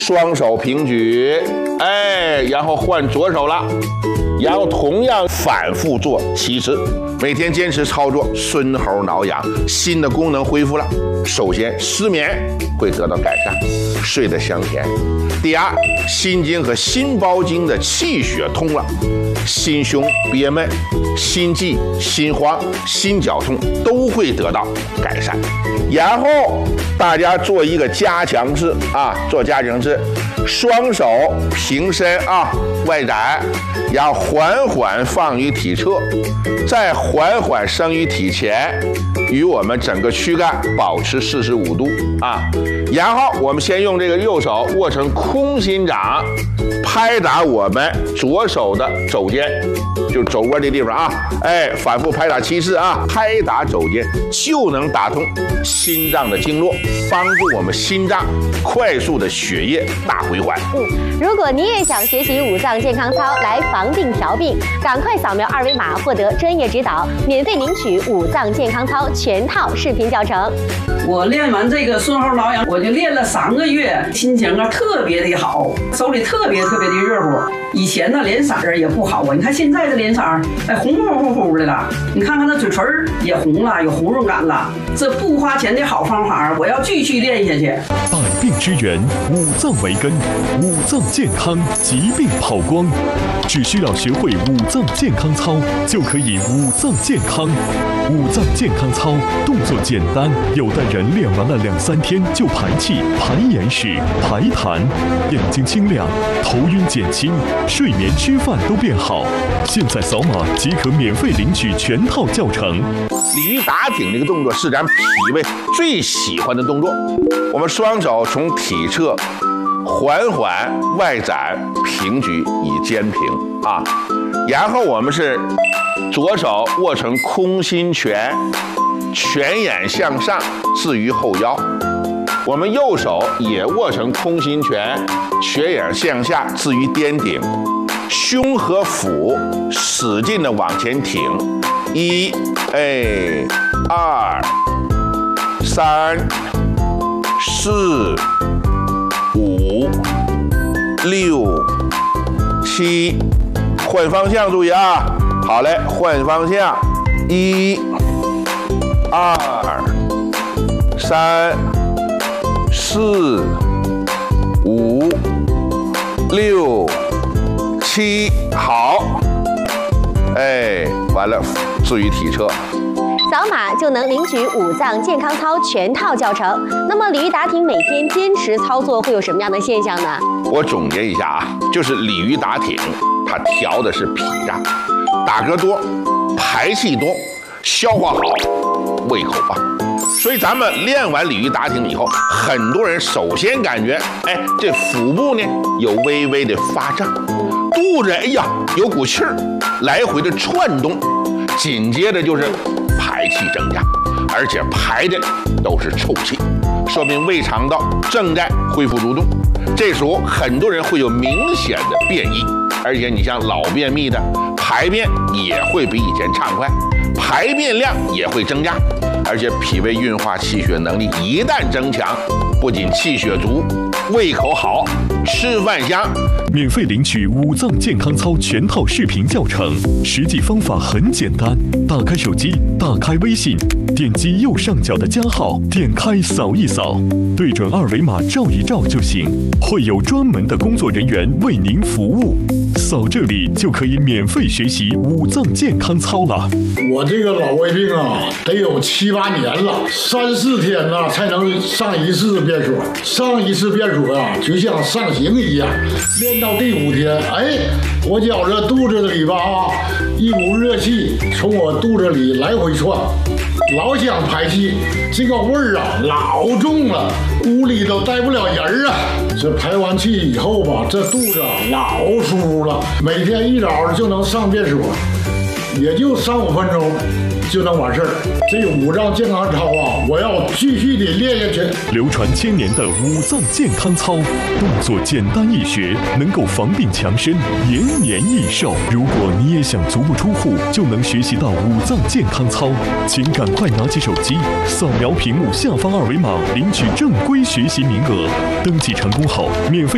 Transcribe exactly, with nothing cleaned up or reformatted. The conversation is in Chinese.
双手平举，哎，然后换左手了，然后同样反复做七次，每天坚持操作，孙猴挠痒，心的功能恢复了。首先，失眠会得到改善，睡得香甜。第二，心经和心包经的气血通了，心胸憋闷、心悸、心慌、心绞痛都会得到改善。然后大家做一个加强式啊，做加强式，双手平伸啊，外展，然后缓缓放于体侧，再缓缓升于体前，与我们整个躯干保持四十五度啊。然后我们先用这个右手握成空心掌，拍打我们左手的肘尖，就肘窝这地方啊，哎，反复拍打七次啊，拍打肘尖就能打通心脏的经络，帮助我们心脏快速的血液大回环。 嗯，如果你也想学习五脏健康操来防病调病，赶快扫描二维码获得专业指导，免费领取五脏健康操全套视频教程。 我练完这个孙猴挠痒，我就练了三个月，心情啊特别的好，手里特别特别的热乎。以前呢脸色儿也不好啊，你看现在这脸色儿，哎红乎乎乎的了。你看看那嘴唇也红了，有红润感了。这不花钱的好方法，我要继续练下去。 百病之源，五脏为根，五脏健康，疾病跑光。只需要学会五脏健康操，就可以五脏健康。五脏健康操动作简单，有的人练完了两三天就排气、排眼屎、排痰，眼睛清亮，头晕减轻，睡眠吃饭都变好。现在扫码即可免费领取全套教程。 鲤鱼打挺这个动作是咱脾胃最喜欢的动作。我们双手从体侧缓缓外展平举以肩平啊，然后我们是左手握成空心拳，拳眼向上置于后腰，我们右手也握成空心拳，拳眼向下置于颠顶，胸和腹使劲的往前挺，一，哎，二，三，四，五，六，七，换方向注意啊！好嘞，换方向，一，二，三，四，五，六，七，好，哎，完了，置于体侧。 扫码就能领取五脏健康操全套教程。那么鲤鱼打挺每天坚持操作会有什么样的现象呢？ 我总结一下啊，就是鲤鱼打挺，它调的是脾脏，打嗝多，排气多，消化好，胃口棒。所以咱们练完鲤鱼打挺以后，很多人首先感觉，哎，这腹部呢有微微的发胀，肚子哎呀有股气儿来回的窜动，紧接着就是排气增加，而且排的都是臭气，说明胃肠道正在恢复蠕动。这时候很多人会有明显的便意，而且你像老便秘的，排便也会比以前畅快，排便量也会增加，而且脾胃运化气血能力一旦增强，不仅气血足，胃口好，吃饭香。 免费领取五脏健康操全套视频教程，实际方法很简单，打开手机，打开微信，点击右上角的加号，点开扫一扫，对准二维码照一照就行，会有专门的工作人员为您服务。扫这里就可以免费学习五脏健康操了。 我这个老胃病啊，得有七八年了，三四天呐才能上一次便所，上一次便所啊，就像上刑一样。练到第五天，哎，我觉着肚子里吧啊，一股热气从我肚子里来回窜，老想排气，这个味儿啊老重了，屋里都待不了人啊。这排完气以后吧，这肚子啊老舒服了，每天一早就能上便所，也就三五分钟就能完事儿。这五脏健康操啊，我要继续的练下去。 流传千年的五脏健康操，动作简单易学，能够防病强身，延年益寿。如果你也想足不出户就能学习到五脏健康操，请赶快拿起手机，扫描屏幕下方二维码，领取正规学习名额。登记成功后，免费